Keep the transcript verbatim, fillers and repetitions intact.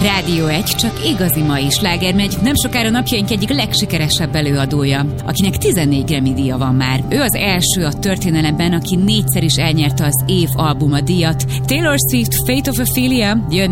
Rádió egy, csak igazi mai sláger megy, nem sokára napjaink egyik legsikeresebb előadója, akinek tizennégy Grammy-díja van már. Ő az első a történelemben, aki négyszer is elnyerte az év albuma díjat. Taylor Swift, Fate of Ophelia jön